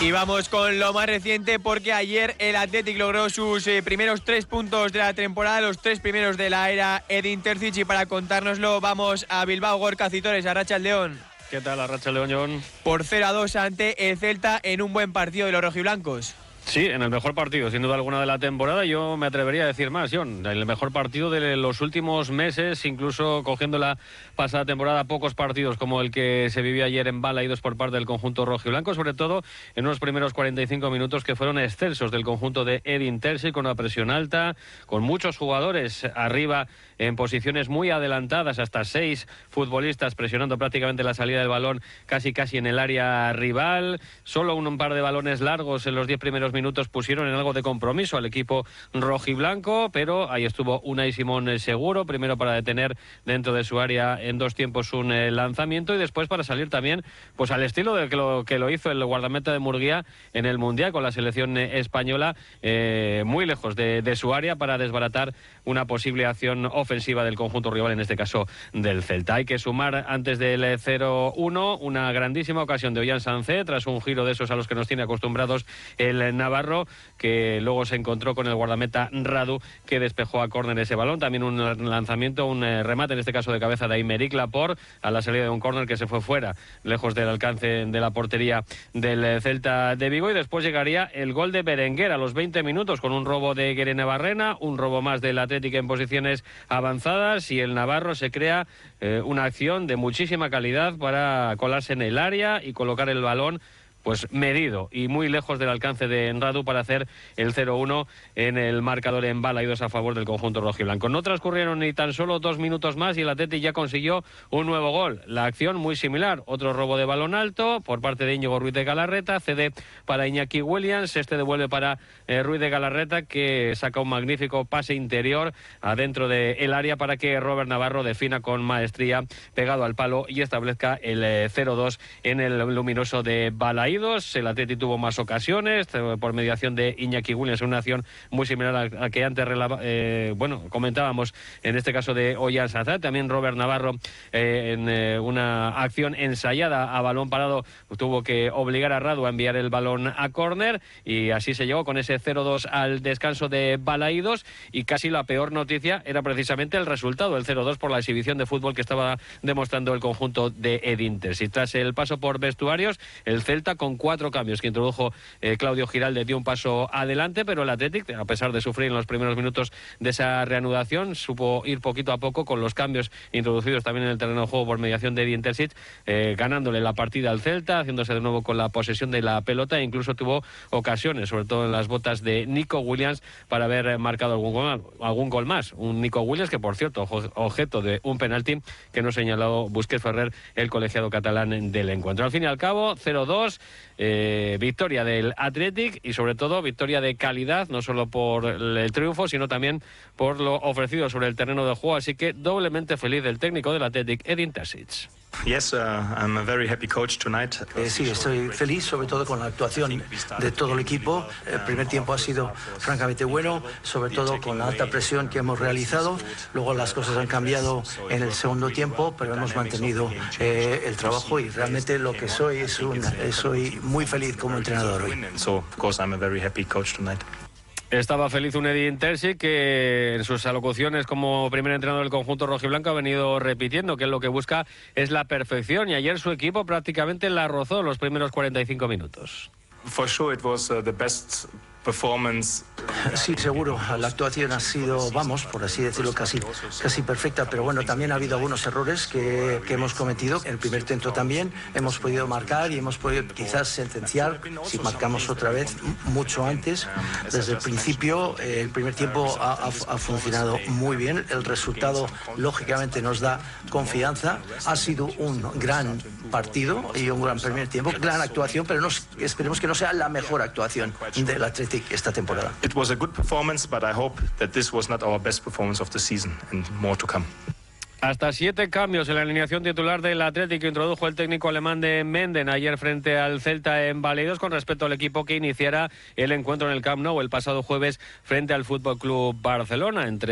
Y vamos con lo más reciente porque ayer el Athletic logró sus primeros 3 puntos de la temporada, los 3 primeros de la era Edin Terzic, y para contárnoslo vamos a Bilbao. Gorka Citores, Arratsaldeon. ¿Qué tal, Arratsaldeon, John? Por 0-2 ante el Celta en un buen partido de los rojiblancos. Sí, en el mejor partido, sin duda alguna, de la temporada. Yo me atrevería a decir más, John. El mejor partido de los últimos meses, incluso cogiendo la pasada temporada, pocos partidos como el que se vivió ayer en Balaídos por parte del conjunto rojiblanco, sobre todo en unos primeros 45 minutos que fueron excelsos del conjunto de Edin Terzic, con una presión alta, con muchos jugadores arriba en posiciones muy adelantadas, hasta 6 futbolistas presionando prácticamente la salida del balón casi en el área rival. Solo un par de balones largos en los 10 primeros minutos pusieron en algo de compromiso al equipo rojiblanco, pero ahí estuvo Unai Simón seguro, primero para detener dentro de su área en 2 tiempos un lanzamiento, y después para salir también pues al estilo de que lo hizo el guardameta de Murguía en el Mundial con la selección española, muy lejos de su área, para desbaratar una posible acción ofensiva del conjunto rival, en este caso del Celta. Hay que sumar antes del 0-1 una grandísima ocasión de Ollán Sancé, tras un giro de esos a los que nos tiene acostumbrados el Navarro, que luego se encontró con el guardameta Radu, que despejó a córner ese balón. También un lanzamiento, un remate, en este caso de cabeza de Aymeric Laporte, a la salida de un córner que se fue fuera, lejos del alcance de la portería del Celta de Vigo. Y después llegaría el gol de Berenguer a los 20 minutos, con un robo de Guerene Barrena, un robo más del Athletic en posiciones avanzadas, y el Navarro se crea una acción de muchísima calidad para colarse en el área y colocar el balón pues medido y muy lejos del alcance de Radu para hacer el 0-1 en el marcador en Balaídos a favor del conjunto rojiblanco. No transcurrieron ni tan solo 2 minutos más y el Athletic ya consiguió un nuevo gol. La acción muy similar, otro robo de balón alto por parte de Íñigo Ruiz de Galarreta, cede para Iñaki Williams, este devuelve para Ruiz de Galarreta, que saca un magnífico pase interior adentro del área para que Robert Navarro defina con maestría pegado al palo y establezca el 0-2 en el luminoso de Balaídos. El Athletic tuvo más ocasiones por mediación de Iñaki Williams, una acción muy similar a la que antes comentábamos, en este caso de Ollán Sancé. También Robert Navarro en una acción ensayada a balón parado tuvo que obligar a Radu a enviar el balón a córner, y así se llegó con ese 0-2 al descanso de Balaídos. Y casi la peor noticia era precisamente el resultado, el 0-2, por la exhibición de fútbol que estaba demostrando el conjunto de Edin Terzic. Tras el paso por vestuarios, el Celta, con 4 cambios que introdujo Claudio Giralde, dio un paso adelante, pero el Athletic, a pesar de sufrir en los primeros minutos de esa reanudación, supo ir poquito a poco con los cambios introducidos también en el terreno de juego por mediación de Edin Terzic, ganándole la partida al Celta, haciéndose de nuevo con la posesión de la pelota, e incluso tuvo ocasiones, sobre todo en las botas de Nico Williams, para haber marcado algún gol más. Un Nico Williams que, por cierto, objeto de un penalti que no señaló Busquets Ferrer, el colegiado catalán del encuentro. Al fin y al cabo, 0-2, victoria del Athletic, y sobre todo victoria de calidad, no solo por el triunfo, sino también por lo ofrecido sobre el terreno de juego. Así que doblemente feliz del técnico del Athletic, Edin Terzic. Yes, I'm a very happy coach tonight. Sí, estoy feliz, sobre todo con la actuación de todo el equipo. El primer tiempo ha sido francamente bueno, sobre todo con la alta presión que hemos realizado. Luego las cosas han cambiado en el segundo tiempo, pero hemos mantenido el trabajo, y realmente lo que soy soy muy feliz como entrenador hoy. So, of course, I'm a very happy coach tonight. Estaba feliz un Edin Terzic, que en sus alocuciones como primer entrenador del conjunto rojiblanco ha venido repitiendo que lo que busca es la perfección, y ayer su equipo prácticamente la rozó en los primeros 45 minutos. For sure it was the best performance. Sí, seguro. La actuación ha sido, por así decirlo, casi perfecta, pero bueno, también ha habido algunos errores que hemos cometido. En el primer intento también hemos podido marcar y hemos podido quizás sentenciar, si marcamos otra vez, mucho antes. Desde el principio, el primer tiempo ha funcionado muy bien. El resultado, lógicamente, nos da confianza. Ha sido un gran partido y un gran primer tiempo, gran actuación, pero esperemos que no sea la mejor actuación del Athletic esta temporada. It was a good performance, but I hope that this was not our best performance of the season and more to come. Hasta 7 cambios en la alineación titular del Atlético introdujo el técnico alemán de Menden ayer frente al Celta en Balaídos, con respecto al equipo que iniciara el encuentro en el Camp Nou el pasado jueves frente al Fútbol Club Barcelona. Entre